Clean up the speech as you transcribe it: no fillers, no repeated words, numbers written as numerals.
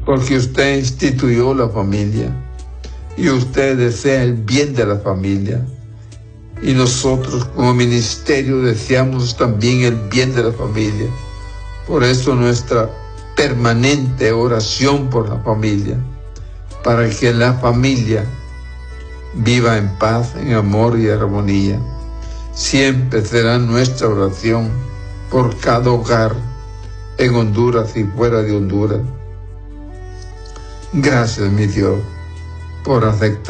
porque usted instituyó la familia y usted desea el bien de la familia. Y nosotros como ministerio deseamos también el bien de la familia. Por eso nuestra permanente oración por la familia, para que la familia viva en paz, en amor y armonía. Siempre será nuestra oración por cada hogar en Honduras y fuera de Honduras. Gracias, mi Dios, por aceptar